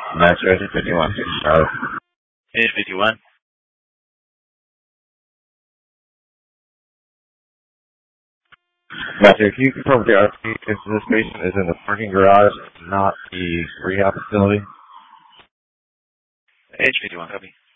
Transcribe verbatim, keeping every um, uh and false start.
Master Engine fifty-one. Uh, Engine fifty-one. Master, if you confirm with the R P, if this patient is in the parking garage, not the rehab facility. Engine fifty-one, copy.